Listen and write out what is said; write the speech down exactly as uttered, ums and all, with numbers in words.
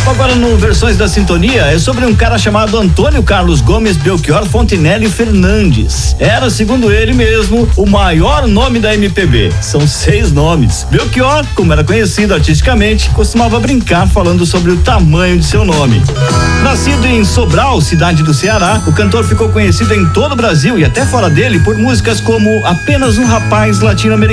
Agora no Versões da Sintonia é sobre um cara chamado Antônio Carlos Gomes Belchior Fontinelli Fernandes. Era, segundo ele mesmo, o maior nome da M P B. São seis nomes. Belchior, como era conhecido artisticamente, costumava brincar falando sobre o tamanho de seu nome. Nascido em Sobral, cidade do Ceará, o cantor ficou conhecido em todo o Brasil e até fora dele por músicas como Apenas um Rapaz Latino-Americano